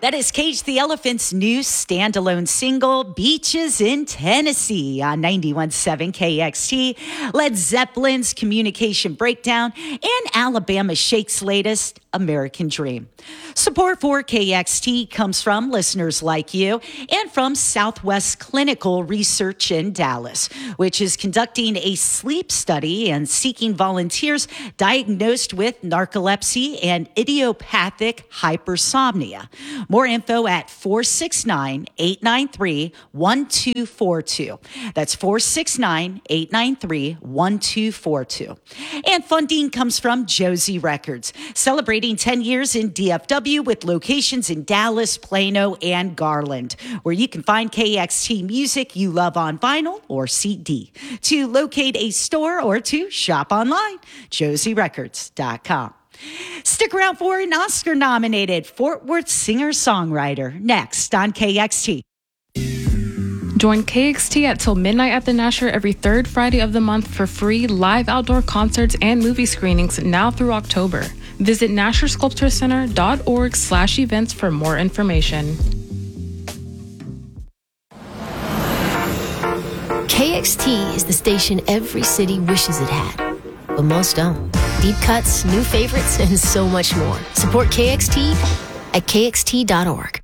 That is Cage the Elephant's new standalone single, Beaches in Tennessee, on 91.7 KXT, Led Zeppelin's Communication Breakdown, and Alabama Shake's latest, American Dream. Support for KXT comes from listeners like you and from Southwest Clinical Research in Dallas, which is conducting a sleep study and seeking volunteers diagnosed with narcolepsy and idiopathic hypersomnia. More info at 469-893-1242. That's 469-893-1242. And funding comes from Josie Records, celebrating 10 years in DFW with locations in Dallas, Plano, and Garland, where you can find KXT music you love on vinyl or CD. To locate a store or to shop online, josierecords.com. Stick around for an Oscar-nominated Fort Worth singer-songwriter next on KXT. Join KXT at till midnight at the Nasher every third Friday of the month for free live outdoor concerts and movie screenings now through October. Visit NasherSculptureCenter.org/events for more information. KXT is the station every city wishes it had, but most don't. Deep cuts, new favorites, and so much more. Support KXT at KXT.org.